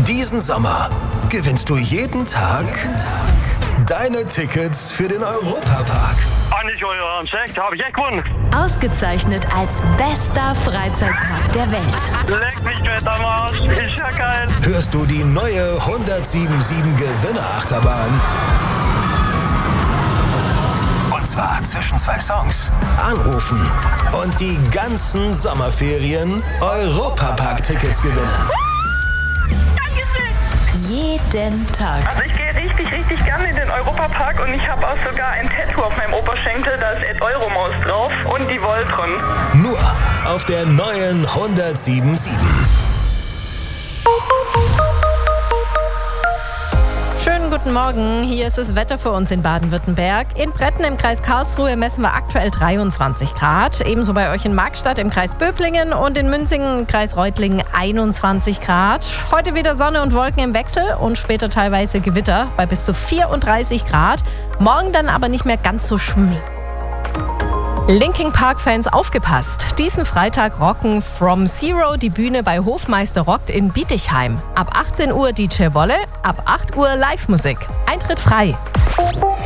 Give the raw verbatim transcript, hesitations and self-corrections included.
Diesen Sommer gewinnst du jeden Tag deine Tickets für den Europapark. Ah, nicht euer Ernst, echt? Hab ich echt gewonnen. Ausgezeichnet als bester Freizeitpark der Welt. Leck mich mit am Arsch. Ist ja geil. Hörst du die neue hundertsiebundsiebzig Gewinnerachterbahn? Und zwar zwischen zwei Songs. Anrufen und die ganzen Sommerferien Europapark-Tickets gewinnen. Jeden Tag. Also ich gehe richtig, richtig gerne in den Europapark und ich habe auch sogar ein Tattoo auf meinem Oberschenkel, da ist Ed Euromaus drauf und die Voltron. Nur auf der neuen hundertsiebundsiebzig. Schönen guten Morgen, hier ist das Wetter für uns in Baden-Württemberg. In Bretten im Kreis Karlsruhe messen wir aktuell dreiundzwanzig Grad. Ebenso bei euch in Markstadt im Kreis Böblingen und in Münzingen im Kreis Reutlingen einundzwanzig Grad. Heute wieder Sonne und Wolken im Wechsel und später teilweise Gewitter bei bis zu vierunddreißig Grad. Morgen dann aber nicht mehr ganz so schwül. Linkin Park-Fans aufgepasst. Diesen Freitag rocken From Zero die Bühne bei Hofmeister Rockt in Bietigheim. Ab achtzehn Uhr D J Wolle, ab acht Uhr Live-Musik. Eintritt frei.